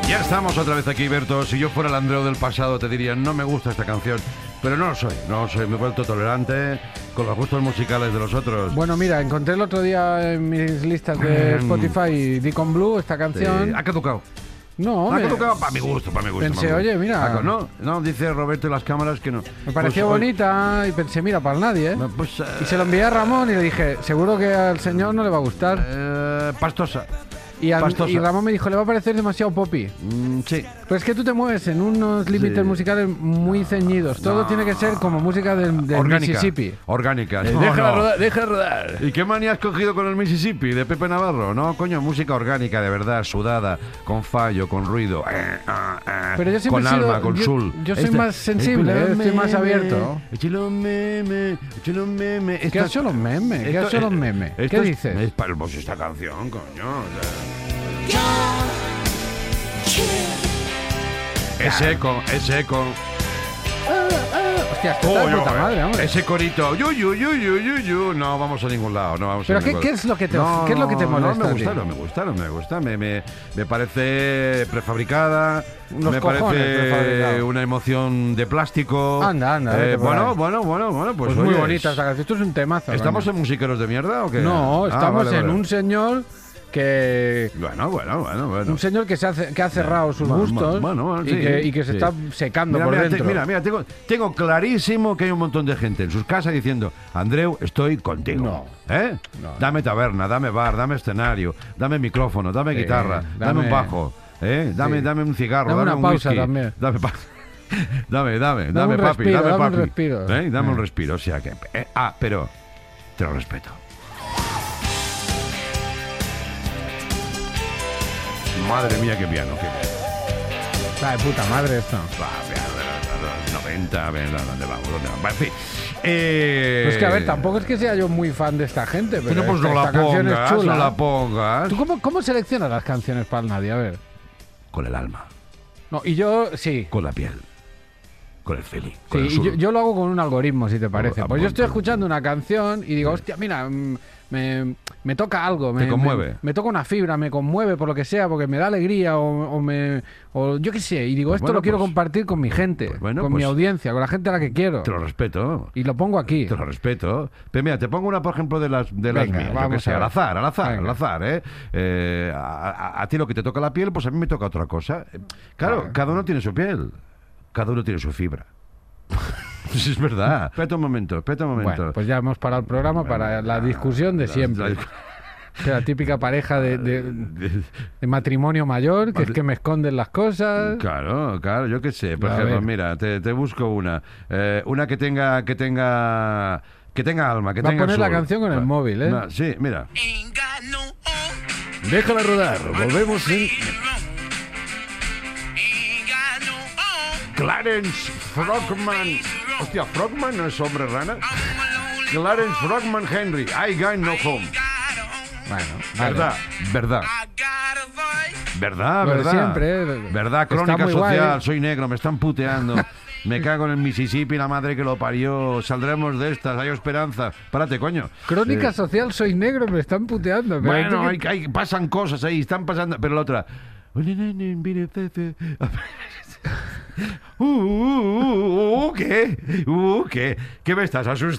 Ya estamos otra vez aquí, Berto. Si yo fuera el Andreu del pasado te diría, no me gusta esta canción. Pero no lo soy, me he vuelto tolerante con los gustos musicales de los otros. Bueno, mira, encontré el otro día en mis listas de Spotify Deacon Blue, esta canción. Ha caducado. No, Ha caducado para mi gusto, Pensé, oye, mira. No, dice Roberto en las cámaras que no. Me pareció bonita y pensé, mira, para nadie, ¿eh? Pues, y se lo envié a Ramón y le dije, seguro que al señor no le va a gustar. Pastosa. Y Ramón me dijo, le va a parecer demasiado poppy. Sí. Pero es que tú te mueves en unos límites musicales muy ceñidos. Todo tiene que ser como música del Mississippi. Orgánica. Deja rodar. ¿Y qué manía has cogido con el Mississippi de Pepe Navarro? No, coño, música orgánica, de verdad, sudada, con fallo, con ruido. Pero yo siempre con alma, con soul. Yo soy más sensible, estoy más abierto. Échale un meme. ¿Qué ha hecho los memes? ¿Qué dices? Es para esta canción, coño. Ese eco. Hostia, está de puta madre, hombre. Ese corito. No vamos a ningún lado. Pero ¿qué es lo que te molesta? No me gusta. Me parece prefabricada. Me parece una emoción de plástico. Anda. Bueno, pues muy bonita esta canción. Esto es un temazo. ¿Estamos en musiqueros de mierda o qué? No, estamos en un señor que... Bueno. Un señor que ha cerrado sus gustos y que se está secando por dentro. Mira, tengo clarísimo que hay un montón de gente en sus casas diciendo, Andreu, estoy contigo. No. No. Dame taberna, dame bar, dame escenario, dame micrófono, dame guitarra, dame un bajo, dame un cigarro, dame un una pausa whisky, también. Dame un papi, respiro, dame un papi. respiro. Dame un respiro, o sea que... pero te lo respeto. Madre mía, qué piano. Está de puta madre esto. 90, ¿dónde vamos? En fin. Pues que a ver, tampoco es que sea yo muy fan de esta gente, pero pues no la pongas. ¿Tú cómo seleccionas las canciones para el nadie? A ver. Con el alma. No, y yo, sí. Con la piel. Con el feeling. Sí, y yo lo hago con un algoritmo, si te parece. Pues yo estoy escuchando una canción y digo, hostia, mira, me toca algo. Te conmueve. Me toca una fibra, me conmueve por lo que sea, porque me da alegría o yo qué sé. Y digo, esto lo quiero compartir con mi gente, con mi audiencia, con la gente a la que quiero. Te lo respeto. Y lo pongo aquí. Te lo respeto. Pero mira, te pongo una, por ejemplo, de las Venga, mías. Vamos yo que sé, al azar, Venga. A ti lo que te toca la piel, pues a mí me toca otra cosa. Claro, cada uno tiene su piel. Cada uno tiene su fibra. Pues es verdad. Espera un momento. Bueno, pues ya hemos parado el programa para la discusión de siempre. La típica pareja de matrimonio mayor, que es que me esconden las cosas. Claro, yo qué sé. Por ejemplo, mira, te busco una. Una que tenga alma, que Va a tenga poner la soul. canción con el móvil, ¿eh? Sí, mira. Déjala rodar. Volvemos en... Clarence Frogman. Hostia, Frogman no es hombre rana. Clarence Frogman Henry. I got no home. Bueno, verdad. Lo de siempre. Verdad, crónica social. Soy negro, me están puteando. Me cago en el Mississippi, la madre que lo parió. Saldremos de estas, hay esperanza. Párate, coño. Crónica social, soy negro, me están puteando. Bueno, pasan cosas ahí, están pasando. Pero la otra... ¿Qué? ¿Qué me estás asustando?